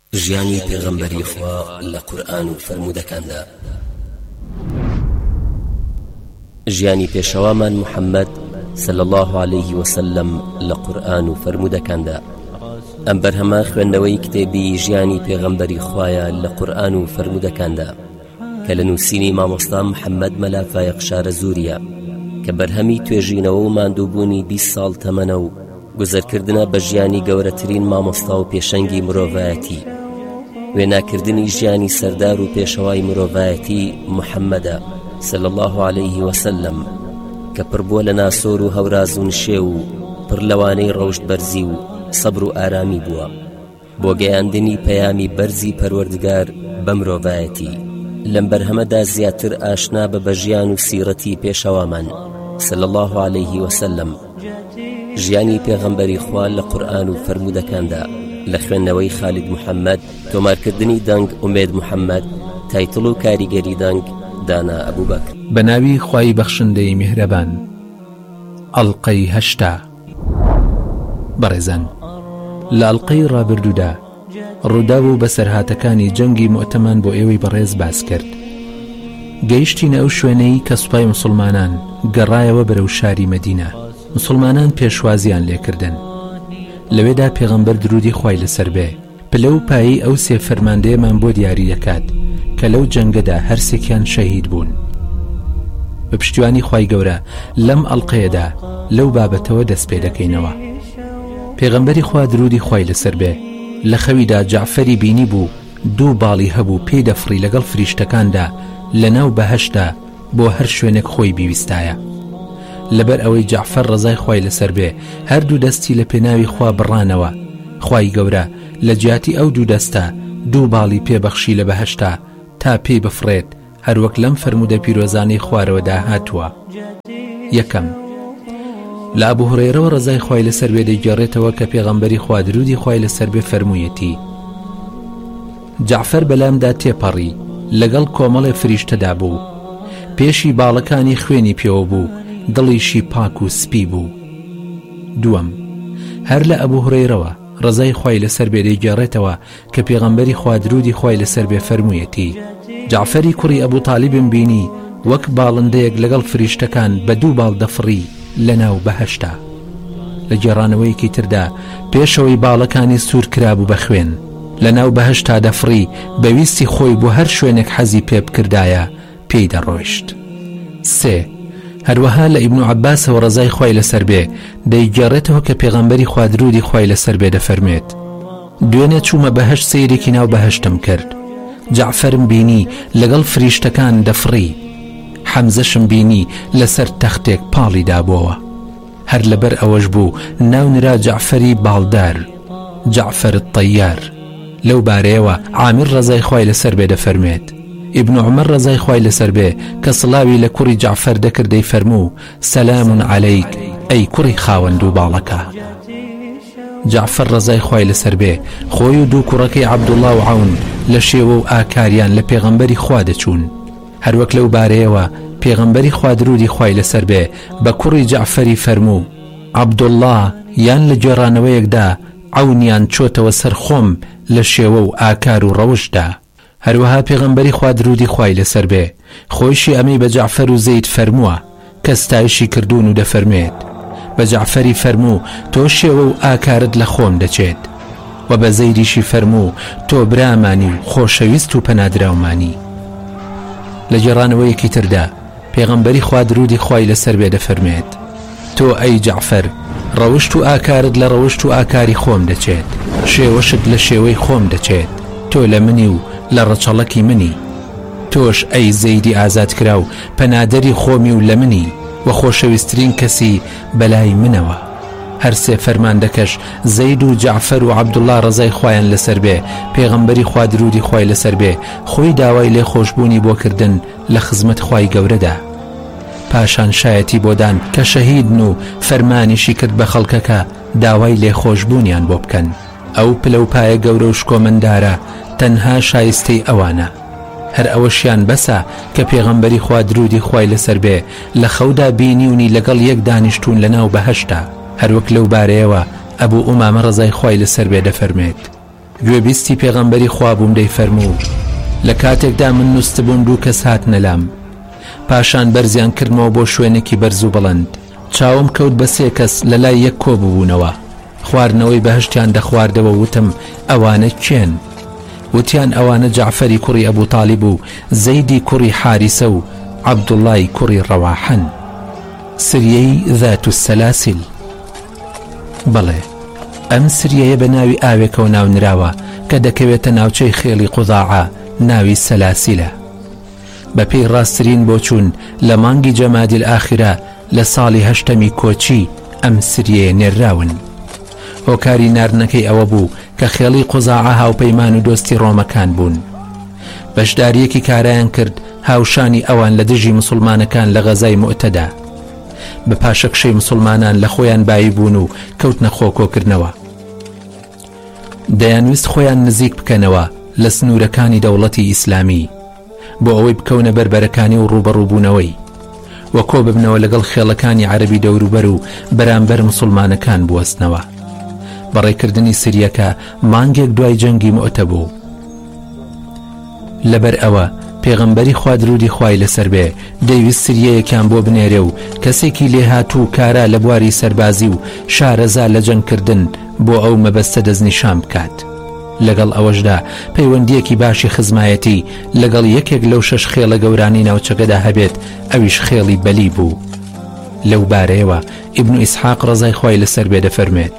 ژیانی پێغەمبەری خوا لە قورئان و فەرموودەکاندا. ژیانی پێشەوامان محەممەد صلی الله عليه وسلم لە قورئان و فەرموودەکاندا. ئەم بەرهەمە خوێندنەوەی کتێبی ژیانی پێغەمبەری خوایە لە قورئان و فەرموودەکاندا کە لە نووسینی مامۆستا محەممەد مەلافایە قشارە زووریە کە بەرهەمی توێژینەوە و ماندووبوونی 20 ساڵ تەمەنە و گوزەرکردنە بە ژیانی گەورەترین مامۆستا و پێشەنگی مرۆڤایەتی، وێناکردنی ژیانی سەردار و پێشەوای مرۆڤایەتی محەممەدە صلی الله عليه وسلم کە پڕبووە لە ناسۆر و هەوراز و نشێ و پڕ لەوانەی ڕەوشت بەرزی و سەبر و ئارامی بووە بۆ گەیاندنی پەیامی بەرزی پەروەردگار بە مرۆڤایەتی. لەم بەرهەمەدا زیاتر ئاشنا بە بەژیان و سیرەتی پێشەوامان صلی الله عليه وسلم، ژیانی پێغەمبەری خوا لە قورئان و فەرموودەکاندا لە خوێندنەوەی خالید محەممەد، تۆمارکردنی دەنگ ئومێد محەممەد، تایتڵ و کاریگەری دەنگ دانا ئەبوبەکر. بە ناوی خوای بەخشندەی میهرەبان. ئەڵقەی 8. بەڕێزان، لە ئەڵقەی ڕابردوودا ڕووداو بە سەرهاتەکانی جەنگی موعتەمان بۆ ئێوەی بەڕێز باس کرد. گەیشتینە ئەو شوێنەی کە سوپای موسڵمانان گەڕایەوە بەرەو شاری مەدینە. موسڵمانان پێشوازیان لێکردن. لەوێدا پێغەمبەر درودی خوای لەسەر بێ پلە و پایی ئەو سێ فەرماندەیەمان بۆ دیاری دەکات کە لەو جەنگەدا هەرسێکیان شەهید بوون. بە پشتیوانی خوای گەورە لەم ئەڵقەیەدا لەو بابەتەوە دەست پێ دەکەینەوە. پێغەمبەری خوا درودی خوای لەسەر بێ لە خەویدا جعفەری بینی بوو 2 باڵی هەبوو پێی دەفڕی لەگەڵ فریشتەکاندا لەناو بەهەشتا بۆ هەر شوێنێک خۆی بیویستایە. لەبەر ئەوەی جعفەر ڕەزای خوای لەسەر بێ هەردوو دەستی لە پێناوی خوا بڕانەوە، خوای گەورە لە جیاتی ئەو 2 دەستە 2 باڵی پێبەخشی لە بەهەشتا تا پێی بفڕێت، هەروەک لەم فەرموودە پیرۆزانەی خوارەوەدا هاتووە. یەکەم، لە ئەبوو هورەیرەوە ڕەزای خوای لەسەر بێ دەیگەڕێتەوە کە پێغەمبەری خوا درودی خوای لەسەر بێ فەرموویەتی: جعفەر بەلامدا تێپەڕی لەگەڵ کۆمەڵێ فریشتەدا بوو، پێشی باڵەکانی خوێنی پێوە بوو، دڵیشی پاک و سپی بوو. دووەم، هەر لە ئەبوو هورەیرەوە ڕەزای خوای لەسەر بێ دەیگەڕێتەوە کە پێغەمبەری خوا درودی خوای لەسەر بێ فەرموویەتی: جعفەری کوڕی ئەبوو تالیبم بینی وەک باڵندەیەک لەگەڵ فریشتەکان بە 2 باڵ دەفڕی لەناو بەهەشتا. لە گێڕانەوەیەکی تردا پێشەوەی باڵەکانی سوور کرابوو بە خوێن لەناو بەهەشتا دەفڕی، بەویستی خۆی بۆ هەر شوێنێک حەزی پێ بکردایە پێی دەڕۆیشت. 3. هەروەها لە ئیبن عەباسەوە ڕەزای خوای لەسەر بێ دەیگەڕێتەوە کە پێغەمبەری خوا درودی خوای لەسەر بێ دەفەرمێت: دوێنێ چوومە بەهەشت سەیرێکی ناو بەهەشتم کرد، جعفەرم بینی لەگەڵ فریشتەکان دەفڕی، حەمزەشم بینی لەسەر تەختێک پاڵی دابۆوە. هەر لەبەر ئەوەش بوو ناونرا جعفەری باڵدار، جعفەر الطەیار. لەو بارەیەوە عامر ڕەزای خوای لەسەر بێ دەفەرمێت: ئیبن عومەر ڕەزای خوای لەسەر بێ کە سڵاوی لە کوڕی جعفەر دەکردەی فەرموو: سەلام عەلەیک ئەی کوڕی خاوەند و باڵەکە. جعفەر ڕەزای خوای لەسەر بێ خۆی و 2 کوڕەکەی عەبدوڵڵا و عەون لە شێوە و ئاکاریان لە پێغەمبەری خوا دەچوون. هەروەک لەو بارەیەوە پێغەمبەری خوا درودی خوای لەسەر بێ بە کوڕی جعفەری فەرموو: عەبدوڵڵا یان لە گێڕانەوەیەکدا عەونیان چۆتەوە سەر خۆم لە شێوە و ئاکار و ڕەوشدا. هەروەها پێغەمبەری خوا درودی خوای لەسەر بێ خۆیشی ئەمەی بە جعفەر و زەید فەرمووە کە ستایشی کردوون و دەفەرمێت: بە جعفەری فەرموو تۆ شێوە و ئاکارت لە خۆم دەچێت، و بە زەیدیشی فەرموو تۆ برامانی و خۆشەویست و پەنادراومانی. لە گێڕانەوەیەکی تردا پێغەمبەری خوا درودی خوای لەسەر بێ دەفەرمێت: تۆ ئەی جعفەر ڕەوشت و ئاکارت لە ڕەوشت و ئاکاری خۆم دەچێت، شێوەشت لە شێوەی خۆم دەچێت، تۆ لە منی و لە ڕەچەڵەکی منی. تۆش ئەی زەیدی ئازاد کراو پەنادەری خۆمی و لە منی، و خۆشەویستترین کەسی بەلای منەوە. هەر سێ فەرماندەکەش زەید و جعفەر و عەبدوڵڵا ڕەزای خوایان لەسەر بێ پێغەمبەری خوا درودی خوای لەسەر بێ خۆی داوای لێ خۆشبوونی بۆ کردن لە خزمەت خوای گەورەدا. پاشان شایەتی بۆدان کە شەهیدن و فەرمانیشی کرد بە خەڵکەکە داوای لێ خۆشبوونیان بۆ بکەن. ئەو پلە و پایە گەورە و شکۆمەندارە تەنها شایستەی ئەوانە. هەر ئەوەشیان بەسە کە پێغەمبەری خوا درودی خوای لەسەر بێ لە خەودا بینیونی لەگەڵ یەک دانیشتون لەناو بەهەشتا. هەروەک لەو بارەیەوە ئەبوو ئومامە ڕەزای خوای لەسەر بێ دەفەرمێت: گوێبیستی پێغەمبەری خوا بووم دەیفەرموو لە کاتێکدا من نووسبوون 2 کەس هاتنە لام پاشان بەرزیان کردمەوە بۆ شوێنێکی بەرز و بڵند چاوم کەوت بە 3 کەس لە لای یەک کۆ ببوونەوە خواردنەوەی بەهشتیان دەخواردەوە وتم ئەوانە کێن وتیان ئەوانە جعفەری کوڕی ئەبوو تاڵیب و زەیدی کوڕی حارسە و عەبدوڵڵای کوڕی ڕەواحەن سریەی ذات السەلاسل بەڵێ ئەم سریەیە بە ناوی ئاوێکەوە ناونراوە کە دەکەوێتە ناوچەی خێڵی قوزاعە ناوی سەلاسیلە بە پێی ڕاستترین بۆ چوون لە مانگی جەمادی ئاخرە لە ساڵی 8 کۆچی ئەم سریەیە نێراون هۆکاری ناردنەکەی ئەوە بوو کە خێڵی قوزاعە هاوپەیمان و دۆستی ڕۆمەکان بوون بەشداریەکی کارایان کرد هاوشانی ئەوان لە دژی مسلمانەکان لە غەزای مؤتەدا بە پاشەکشەی مسلمانان لە خۆیان بایی بوون و کەوتنە خۆکۆکردنەوە دەیانویست خۆیان نزیک بکەنەوە لە سنوورەکانی دەوڵەتی ئیسلامی بۆ ئەوەی بکەونە بەربەرەکانی و ڕوبەڕووبوونەوەی وە کۆ ببنەوە لەگەڵ خێڵەکانی عەرەبی دەوروبەر و بەرامبەر مسلمانەکان بوەستنەوە بەڕێکردنی سریەکە مانگێک دوای جەنگی مؤتە بوو لەبەر ئەوە پێغەمبەری خوا درودی خوای لەسەر بێ دەیویست سریەیەکیان بۆ بنێرێ و کەسێکی لێهاتوو کارا لە بواری سەربازی و شارەزا لە جەنگکردن بۆ ئەو مەبەستە دەستنیشان بکات لەگەڵ ئەوەشدا پەیوەندیەکی باشی خزمایەتی لەگەڵ یەکێک لەو 6 خێڵە گەورانی ناوچەکەدا هەبێت ئەویش خێڵی بەلی بوو لەو بارەیەوە ئیبن ئیسحاق ڕەزای خوای لەسەر بێ دەفەرمێت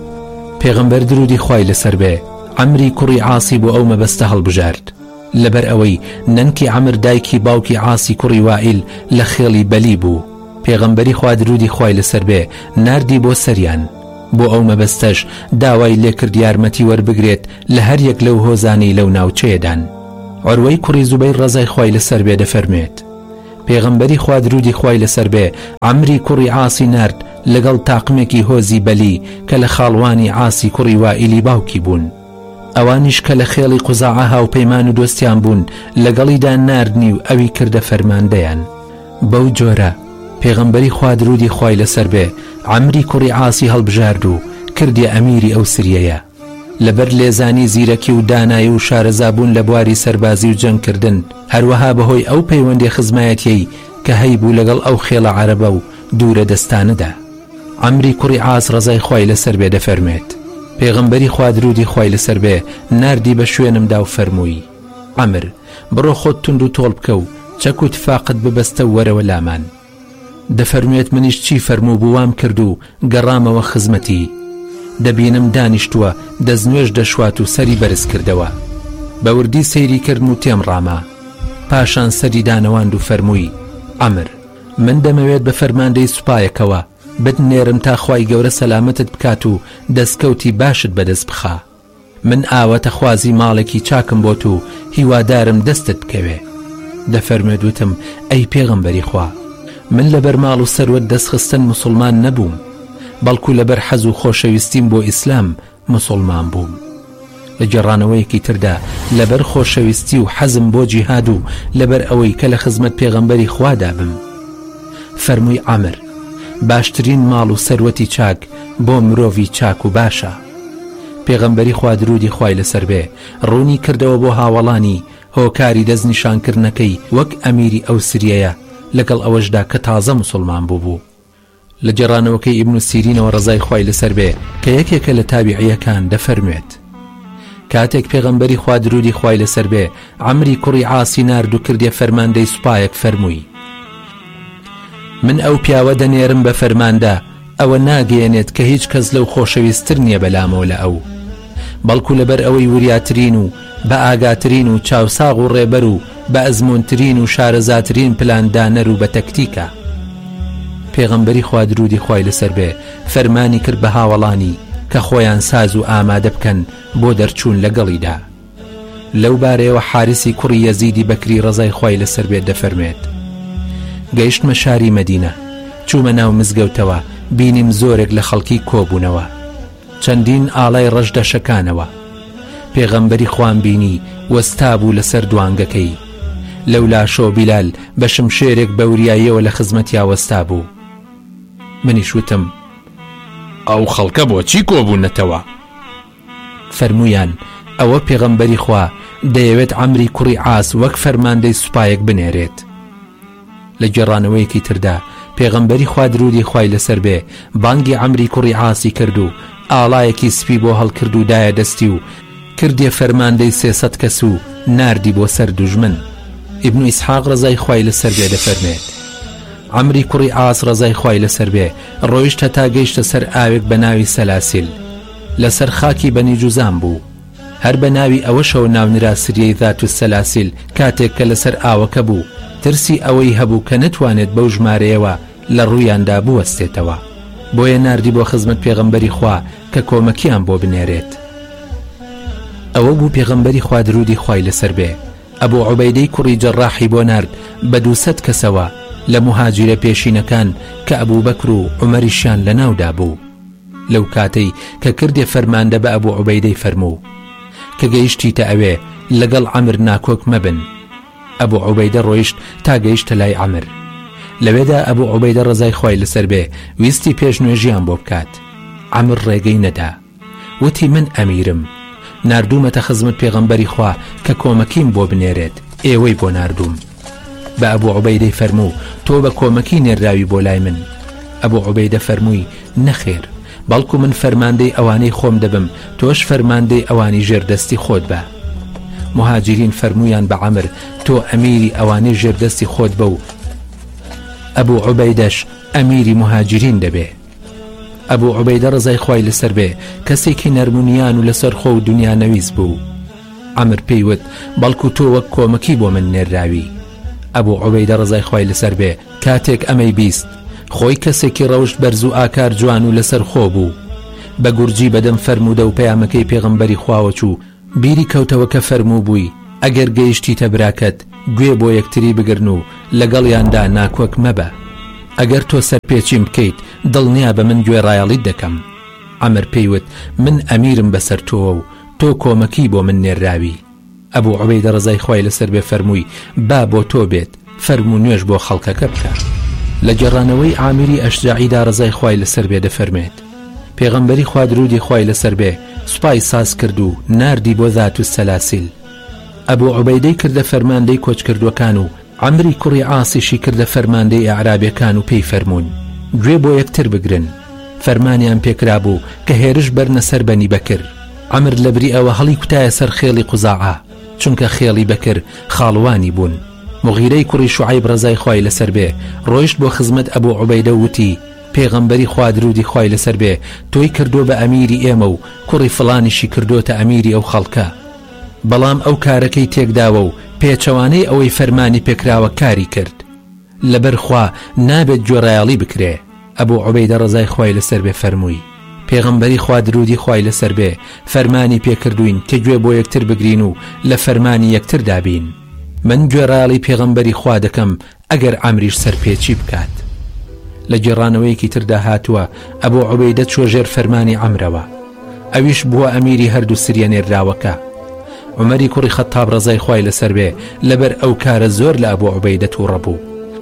پێغەمبەر درودی خوای لەسەر بێ عەمری کوڕی عاسی بۆ ئەو مەبەستە هەڵبژارد لەبەر ئەوەی نەنکی عەمر دایکی باوکی عاسی کوڕی وائیل لە خێڵی بەلی بوو پێغەمبەری خوا درودی خوای لەسەر بێ ناردی بۆ سەریان بۆ ئەو مەبەستەش داوای لێکرد یارمەتی وەربگرێت لە هەر یەک لەو هۆزانی لەو ناوچەیەدان عروەی کوڕی زوبەیر ڕەزای خوای لەسەر بێ دەفەرمێت پێغەمبەری خوا درودی خوای لەسەر بێ عەمری کوڕی عاسی نارد لەگەڵ تاقمێکی هۆزی بەلی کە لە خاڵوانی عاسی کوڕی وائیلی باوکی بوون ئەوانیش کە لە خێڵی قوزاعە هاوپەیمان و دۆستیان بوون لەگەڵیدا ناردنی و ئەوی کردە فەرماندەیان بەو جۆرە پێغەمبەری خوا درودی خوای لەسەر بێ عەمری کوڕی عاسی هەڵبژارد و کردی ئەمیری ئەو سریەیە لەبەر لێزانی زیرەکی و دانایی و شارەزابوون لە بواری سەربازی و جەنگکردن هەروەها بەهۆی ئەو پەیوەندی خزمایەتیەی کە هەیبوو لەگەڵ ئەو خێڵە عەرەبە و دوورە دەستانەدا عەمری کوڕی عاس ڕەزای خوای لەسەر بێ دەفەرمێت پێغەمبەری خوا درودی خوای لەسەر بێ ناردی بە شوێنمدا و فەرمووی عەمر بڕۆ خۆت تونند و تۆڵ بکە و چەک و تفاقت ببەستە و وەرەوە لامان دەفەرموێت منیش چی فەرموو بووام کرد و گەڕامەوە خزمەتی دەبینم دانیشتووە دەستنوێژ دەشوات و سەری بەرز کردەوە بەوردی سەیری کردم و تێم ڕاما پاشان سەری دانەواند و فەرمووی عەمر من دەمەوێت بە فەرماندەی سوپایەکەوە بتنێرم تا خوای گەورە سەلامەتت بکات و دەستکەوتی باشت بەدەست بخا من ئاوەتە خوازی ماڵێکی چاکم بۆت و هیوادارم دەستت بکەوێ دەفەرمێت وتم ئەی پێغەمبەری خوا من لەبەر ماڵ و سەروەت دەستخستن مسلمان نەبووم بەڵکو لەبەر حەز و خۆشەویستیم بۆ ئیسلام مسلمان بووم لە جێڕانەوەیەکی تردا لەبەر خۆشەویستی و حەزم بۆ جیهاد و لەبەر ئەوەی کە لە خزمەت پێغەمبەری خوادا بم فەرمووی عەمر باشترین ماڵ و سەروەتی چاک بۆ مرۆڤی چاک و باشە پێغەمبەری خوا درودی خوای لەسەر بێ ڕوونی کردەوە بۆ هاوڵانی هۆکاری دەستنیشانکردنەکەی وەک ئەمیری ئەو سریەیە لەگەڵ ئەوەشدا کە تازە مسلمان بوو لە جێڕانەوەکەی ئیبن سیرینەوە ڕەزای خوای لەسەر بێ کە یەکێکە لە تابعیەکان دەفەرموێت کاتێک پێغەمبەری خوا درودی خوای لەسەر بێ عەمری کوڕی عاسی نارد و کردێ فەرماندەی سوپایەک فەرمووی من ئەو پیاوە دەنێرم بە فەرماندا ئەوە ناگەیەنێت کە هیچ کەس لەو خۆشەویستتر نییە بەلامەوە لە ئەو بەڵکو لەبەر ئەوەی وریاترین و بە ئاگاترین و چاوساغ و ڕێبەر و بە ئەزمونترین و شارەزاترین پلاندانەر و بە تەکتیکە پێغەمبەری خوا درودی خوای لەسەر بێ فەرمانی کرد بە هاوڵانی کە خۆیان ساز و ئامادە بکەن بۆ دەرچوون لەگەڵیدا لەو بارەیەوە حارسی کوڕی یەزیدی بەکری ڕەزای خوای لەسەر بێت دەفەرمێت گەیشتمە شاری مەدینە چوومە ناو مزگەوتەوە بینیم زۆرێک لە خەڵکی کۆبوونەوە چەندین ئاڵای ڕەشدەشەکانەوە پێغەمبەری خوان بینی وەستا بوو لەسەر دوانگەکەی لەولاشۆ بیلال بە شمشێرێک بەوریاییەوە لە خزمەتیا وەستا بوو منیش وتم ئەو خەڵکە بۆچی کۆبوونەتەوە فەرمویان ئەوە پێغەمبەری خوا دەیەوێت عەمری کوڕی عاس وەک فەرماندەی سوپایەک بنێرێت. لە گێڕانەوەیەکی تردا پێغەمبەری خوا درودی خوای لەسەر بێ بانگی عەمری کوڕی عاسی کرد و ئاڵایەکی سپی بۆ هەڵکرد و دایە دەستی و کردێ فەرماندەی 300 کەس و ناردی بۆ سەر دوژمن. ئیبن ئیسحاق ڕەزای خوای لەسەر بێ دەفەرمێت عەمری کوڕی عاس ڕەزای خوای لەسەر بێ ڕۆیشتە تا گەیشتە سەر ئاوێک بە ناوی سەلاسیل لەسەر خاکی بەنی جوزام بوو. هەر بە ناوی ئەوەشەوە ناونرا سریەی ذات السەلاسیل کاتێک کە لەسەر ئاوەکە بوو ترسی ئەوەی هەبوو کە نەتوانێت بەو ژمارەیەوە لە ڕوویاندا بوەستێتەوە، بۆیە ناردی بۆ خزمەت پێغەمبەری خوا کە کۆمەکیان بۆ بنێرێت. ئەوە بوو پێغەمبەری خوا درودی خوای لەسەر بێ ئەبوو عوبەیدەی کوڕی جەڕاحی بۆ نارد بە 200 کەسەوە لە مهاجرە پێشینەکان کە ئەبوو بەکر و عومەریشیان لە ناودا بوو. لەو کاتەی کە کردێ فەرماندە بە ئەبوو عوبەیدەی فەرموو کە گەیشتیتە ئەوێ لەگەڵ عەمر ناکۆک مەبن. ئەبوو عوبەیدە ڕۆیشت تا گەیشتە لای عەمر. لەوێدا ئەبوو عوبەیدە ڕەزای خوای لەسەر بێ ویستی پێشنوێژیان بۆ بکات. عەمر ڕێگەی نەدا، وتی من ئەمیرم، ناردوومەتە خزمەت پێغەمبەری خوا کە کۆمەکیم بۆ بنێرێت، ئێوەی بۆ ناردووم. بە ئەبوو عوبەیدەی فەرموو تۆ بە کۆمەکی نێراوی بۆ لای من. ئەبوو عوبەیدە فەرمووی نەخێر، بەڵکو من فەرماندەی ئەوانەی خۆم دەبم، تۆش فەرماندەی ئەوانی ژێردەستی خۆت بە. مهاجرین فەرموویان بە عەمر تۆ ئەمیری ئەوانەی ژێردەستی خۆت بە و ئەبوو عوبەیدەش ئەمیری مهاجرین دەبێ. ئەبوو عوبەیدە ڕەزای خوای لەسەر بێ کەسێکی نەرمونیان و لەسەر خۆ و دنیا نەویست بوو. عەمر پێیوت بەڵکو تۆ وەک کۆمەکی بۆ من نێراوی. ئەبوو عوبەیدە ڕەزای خوای لەسەر بێ کاتێک ئەمەی بیست خۆی کەسێکی ڕەوشت بەرز و ئاکار جوان و لەسەر خۆ بوو. بە گورجی بەدەم فەرموودە و پەیامەکەی پێغەمبەری خواوە چوو. بیری کەوتەوە کە فەرموو بووی ئەگەر گەیشتیتە براکەت گوێ بۆ یەکتری بگرن و لەگەڵیاندا ناکۆک مەبە. ئەگەر تۆ سەرپێچیم بکەیت دڵنیا بە من گوێڕایەڵیت دەکەم. عەمر پێیوت من ئەمیرم بەسەر تۆوە و تۆ کۆمەکی بۆ من نێراوی. ئەبوو عوبەیدە ڕەزای خوای لەسەر بێ فەرمووی با بۆ تۆ بێت، فەرموو نوێژ بۆ خەڵکەکە بکە. لە گێڕانەوەی عامیری ئەشجاعیدا ڕەزای خوای لەسەر بێ دەفەرمێت پێغەمبەری خوا درودی خوای لەسەر بێ سوپای ساز کرد و ناردی بۆ ذات السەلاسیل. ئەبوو عوبەیدەی کردە فەرماندەی کۆچکردوەکان و عەمری کوڕی عاسیشی کردە فەرماندەی ئەعرابیەکان و پێی فەرموون گوێ بۆ یەکتر بگرن. فەرمانیان پێکرا بوو کە هێرش بەرنە سەر بەنی بەکر. عەمر لەبری ئەوە هەڵی کوتایە سەر خێڵی قوزاعە چونکە خێڵی بەکر خاڵوانی بوون. مغیرەی کوڕی شوعیب ڕەزای خوای لەسەر بێ ڕۆیشت بۆ خزمەت ئەبوو عوبەیدە وتی پێغەمبەری خوا درودی خوای لەسەر بێ تۆی کردو بە ئەمیری ئێمە و کوڕی فڵانیشی کردوتە ئەمیری ئەو خەڵکە، بەڵام ئەو کارەکەی تێکداوە و پێچەوانەی ئەوەی فەرمانی پێکراوە کاری کرد. لەبەر خوا نابێت گوێڕایەڵی بکرێ. ئەبوو عوبەیدە ڕەزای خوای لەسەر بێ فەرمووی پێغەمبەری خوا درودی خوای لەسەر بێ فەرمانی پێکردوین کە گوێ بۆ یەکتر بگرین و لە فەرمانی یەکتر دابین. من گوێڕایەڵی پێغەمبەری خوا دەکەم ئەگەر عەمریش سەرپێچی بکات. لە گێڕانەوەیەکی تردا هاتووە ئەبوو عوبەیدە چوە ژێر فەرمانی عەمرەوە، ئەویش بووە ئەمیری هەردوو سریە نێراوەکە. عومەری کوڕی خەتاب ڕەزای خوای لەسەر بێ لەبەر ئەو کارە زۆر لە ئەبوو عوبەیدە تووڕە بوو.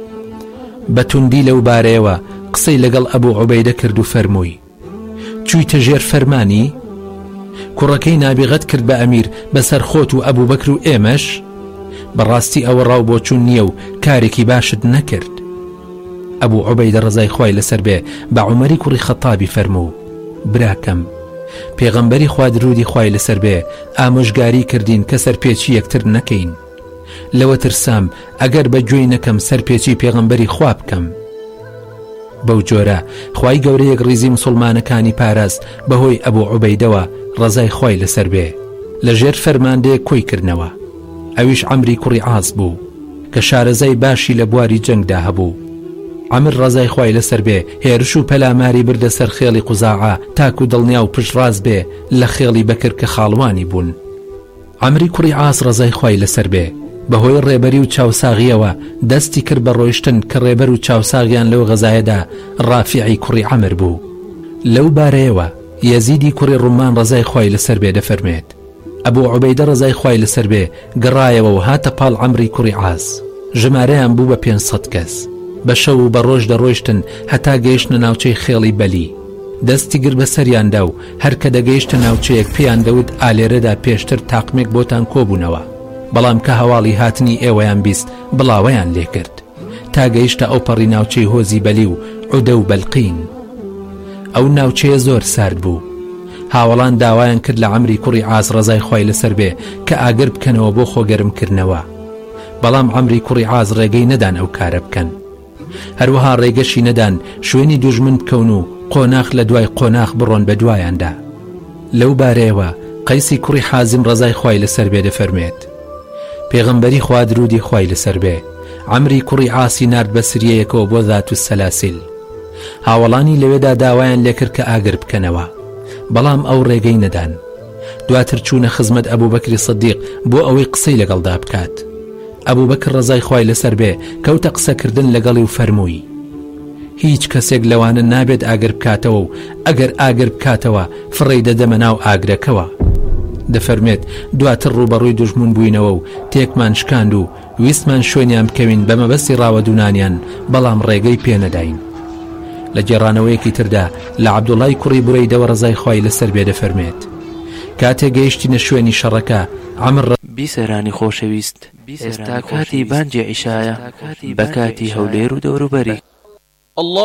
بە توندی لەو بارەیەوە قسەی لەگەڵ ئەبوو عوبەیدە کرد و فەرمووی چوویتە ژێر فەرمانی؟ کوڕەکەی نابیغەت کرد بە ئەمیر بەسەر خۆت و ئەبوو بەکر و ئێمەش؟ بەڕاستی ئەوە ڕاو بۆ چوون نییە و کارێکی باشت نەکرد. ئەبوو عوبەیدە ڕەزای خوای لەسەر بێ بە عومەری کوڕی خەتابی فەرموو براکەم پێغەمبەری خوا درودی خوای لەسەر بێ ئامۆژگاری کردین کە سەرپێچی یەکتر نەکەین. لەوە ترسام ئەگەر بە گوێی نەکەم سەرپێچی پێغەمبەری خوا بکەم. بەو جۆرە خوای گەورەیەک ڕیزی موسڵمانەکانی پاراست بەهۆی ئەبوو عوبەیدەوە ڕەزای خوای لەسەر بێ لە ژێر فەرماندەیە کۆی کردنەوە. ئەویش عەمری کوڕی عاس بوو کە شارەزای باشی لە بواری جەنگدا هەبوو. عەمر ڕەزای خوای لەسەر بێ هێرش و پەلاماری بردە سەر خێڵی قوزاعە تاکو دڵنیا و پشتڕاز بێ لە خێڵی بەکر کە خاڵوانی بوون. عەمری کوڕی عاس ڕەزای خوای لەسەر بێ بەهۆی ڕێبەری و چاوساغیەوە دەستی کرد بە ڕۆیشتن کە ڕێبەر و چاوساغیان لەو غەزایەدا ڕافیعی کوڕی عەمر بوو. لەو بارەیەوە یەزیدی کوڕی ڕومان ڕەزای خوای لەسەر بێ دەفەرمێت ئەبوو عوبەیدە ڕەزای خوای لەسەر بێ گەڕایەوە و هاتە پاڵ عەمری کوڕی عاس. ژمارەیان بوو بە 500 کەس. بە شەو و بە ڕۆژ دەڕۆیشتن هەتا گەیشتنە ناوچەی خێڵی بەلی. دەستی گر بە سەریاندا و هەر کە دەگەیشتە ناوچەیەک پێیان دەوت ئالێرەدا پێشتر تاقمێک بۆتان کۆبوونەوە، بەڵام کە هەواڵی هاتنی ئێوەیان بیست بڵاوەیان لێ کرد تا گەیشتە ئەو پەڕی ناوچەی هۆزی بەلی و عودە و بەلقین. ئەو ناوچەیە زۆر سارد بوو. هاوڵان داوایان کرد لە عەمری کوڕی عاز ڕەزای خۆی لەسەر بێ کە ئاگر بکەنەوە بۆ خۆگەرمکردنەوە، بەڵام عەمری کوڕی عاز ڕێگەی نەدان ئەو کارە بکەن. هەروەها ڕێگەشی نەدان شوێنی دوژمن بکەون و قۆناخ لە دوای قۆناخ بڕۆن بە دوایاندا. لەو بارەیەوە قەیسی کوڕی حازم ڕەزای خۆی لەسەر بێ دەفەرمێت: پێغەمبەری خوا درودی خۆی لەسەر بێ عەمری کوڕی عاسی نارد بە سریەیەکەوە بۆ ذات السەلاسیل. هاوڵانی لەوێدا داوایان لێکرد کە ئاگر بکەنەوە، بەڵام ئەو ڕێگەی نەدان. دواتر چوونە خزمەت ئەبوبەکری سدیق بۆ ئەوەی قسەی لەگەڵدا بکات. ئەبوبەکر ڕەزای خۆی لەسەر بێ کەوتە قسەکردن لەگەڵی و فەرمووی: هیچ کەسێک لەوانە نابێت ئاگر بکاتەوە و ئەگەر ئاگر بکاتەوە فڕی دەدەمە ناو ئاگرەکەوە. دەفەرمێت دواتر ڕوبەڕووی دوژمن بووینەوە و تێکمان شکاند و ویستمان شوێنیان بکەوین بە مەبەستی ڕاوەدونانیان، بەڵام ڕێگەی پێنەداین. لە جێڕانەوەیەکی تردا لە عەبدوڵای کوڕی بورەیدەوە ڕەزای خۆی لەسەر بێ دەفەرمێت: کاتێک گەیشتینە شوێنی شەڕەکە عەمر بیسەرانی خۆشەویست، ئێستا کاتی بانگی عیشایە بە کاتی هەولێر و دەوروبەری.